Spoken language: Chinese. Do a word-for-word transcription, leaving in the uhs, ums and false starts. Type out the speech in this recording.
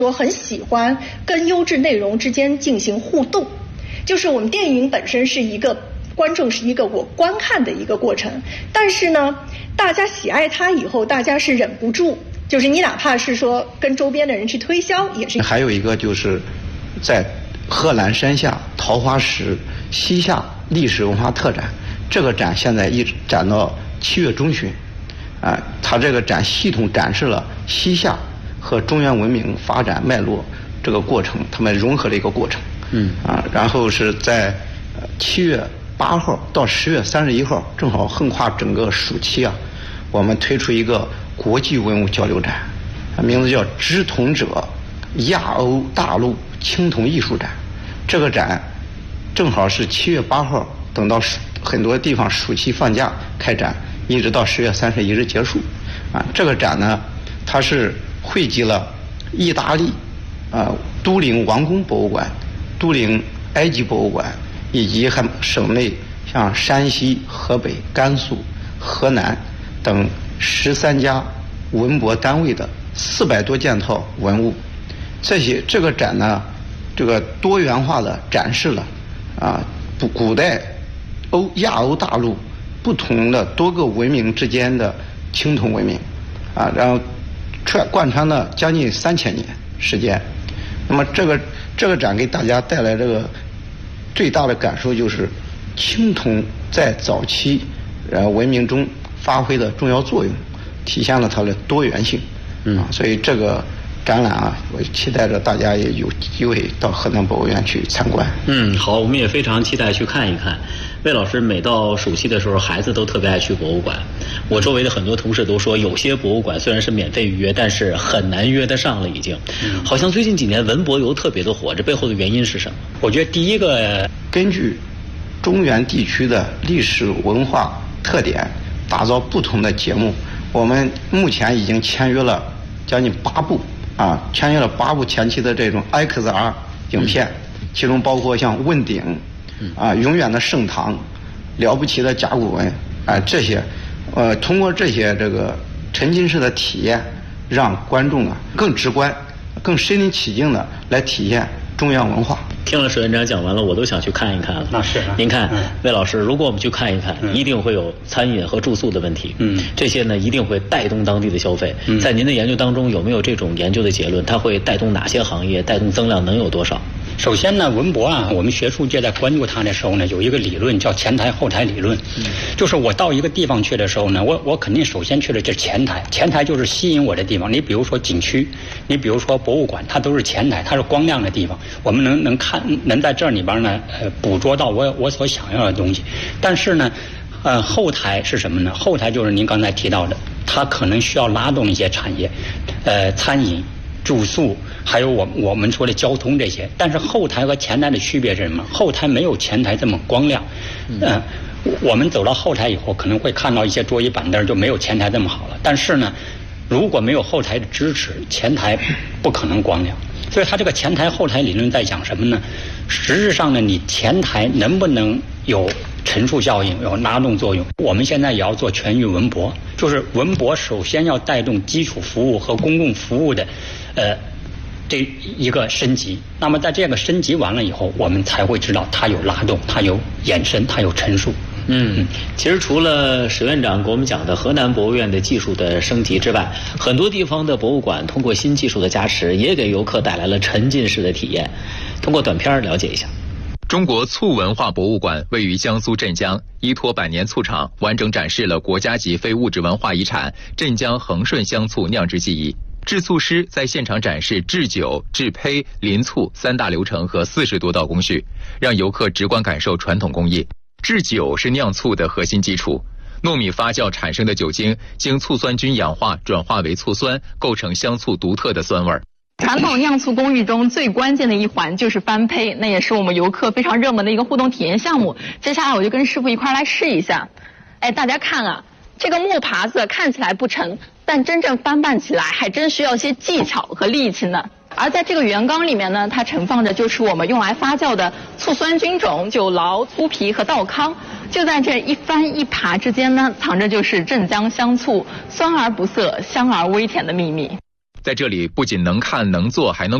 我很喜欢跟优质内容之间进行互动，就是我们电影本身是一个观众是一个我观看的一个过程，但是呢，大家喜爱它以后，大家是忍不住，就是你哪怕是说跟周边的人去推销，也是。 还有一个就是在贺兰山下桃花石西夏历史文化特展，这个展现在一直展到七月中旬，啊、呃，它这个展系统展示了西夏和中原文明发展脉络这个过程，他们融合的一个过程。嗯啊，然后是在呃七月八号到十月三十一号，正好横跨整个暑期啊，我们推出一个国际文物交流展，名字叫“知同者亚欧大陆青铜艺术展”。这个展正好是七月八号，等到很多地方暑期放假开展，一直到十月三十一日结束。啊，这个展呢，它是汇集了意大利、啊、呃、都灵王宫博物馆、都灵埃及博物馆以及还省内像山西、河北、甘肃、河南等十三家文博单位的四百多件套文物。这些这个展呢，这个多元化的展示了啊古古代欧亚欧大陆不同的多个文明之间的青铜文明啊，然后贯贯穿了将近三千年时间。那么这个这个展给大家带来这个最大的感受就是青铜在早期呃文明中发挥的重要作用，体现了它的多元性。嗯，啊，所以这个展览啊，我期待着大家也有机会到河南博物院去参观。 嗯，好，我们也非常期待去看一看。魏老师每到暑期的时候，孩子都特别爱去博物馆。我周围的很多同事都说，有些博物馆虽然是免费预约，但是很难约得上了已经。嗯，好像最近几年文博游特别的火，这背后的原因是什么？ 我觉得第一个，根据中原地区的历史文化特点，打造不同的节目。我们目前已经签约了将近八部啊，签约了八部前期的这种 X R 影片，嗯，其中包括像问鼎啊、永远的盛唐、了不起的甲骨文啊这些，呃，通过这些这个沉浸式的体验，让观众啊更直观、更身临其境的来体验中原文化。 听了沈院长讲完了，我都想去看一看了。 那是、啊， 您看，嗯，魏老师，如果我们去看一看，嗯，一定会有餐饮和住宿的问题。嗯，这些呢一定会带动当地的消费。嗯，在您的研究当中，有没有这种研究的结论？它会带动哪些行业？带动增量能有多少？ 首先呢，文博啊，我们学术界在关注它的时候呢，有一个理论叫前台后台理论。嗯，就是我到一个地方去的时候呢，我我肯定首先去的就是前台，前台就是吸引我的地方。你比如说景区，你比如说博物馆，它都是前台，它是光亮的地方，我们能能看，能在这里边呢，呃，捕捉到我我所想要的东西。但是呢，呃，后台是什么呢？后台就是您刚才提到的，它可能需要拉动一些产业，呃，餐饮、住宿，还有我我们说的交通这些。但是后台和前台的区别是什么？后台没有前台这么光亮。嗯、呃，我们走到后台以后，可能会看到一些桌椅板凳就没有前台这么好了。但是呢，如果没有后台的支持，前台不可能光亮。所以它这个前台后台理论在讲什么呢？实质上呢，你前台能不能有乘数效应，有拉动作用？我们现在也要做全域文博，就是文博首先要带动基础服务和公共服务的，呃，这一个升级。那么在这个升级完了以后，我们才会知道它有拉动，它有衍生，它有乘数。 嗯，其实除了史院长给我们讲的河南博物院的技术的升级之外，很多地方的博物馆通过新技术的加持，也给游客带来了沉浸式的体验。通过短片了解一下。 中国醋文化博物馆位于江苏镇江，依托百年醋厂，完整展示了国家级非物质文化遗产镇江恒顺香醋酿制技艺。制醋师在现场展示制酒、制胚、淋醋三大流程和四十多道工序，让游客直观感受传统工艺。制酒是酿醋的核心基础，糯米发酵产生的酒精经醋酸菌氧化转化为醋酸，构成香醋独特的酸味。 传统酿醋工艺中最关键的一环就是翻胚，那也是我们游客非常热门的一个互动体验项目。接下来我就跟师傅一块来试一下。哎，大家看啊，这个木耙子看起来不沉，但真正翻拌起来还真需要些技巧和力气呢。而在这个圆缸里面呢，它盛放着就是我们用来发酵的醋酸菌种酒醪、粗皮和稻糠。就在这一翻一耙之间呢，藏着就是镇江香醋酸而不涩、香而微甜的秘密。 在这里不仅能看能做，还能